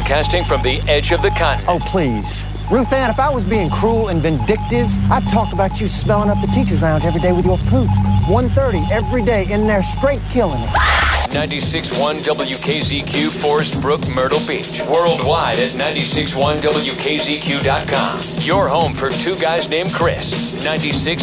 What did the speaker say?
Broadcasting from the edge of the continent. Oh, please. Ruth Ann, if I was being cruel and vindictive, I'd talk about you smelling up the teacher's lounge every day with your poop. 1:30 every day in there straight killing it. 96.1 WKZQ, Forest Brook, Myrtle Beach. Worldwide at 96.1WKZQ.com. Your home for two guys named Chris. 96.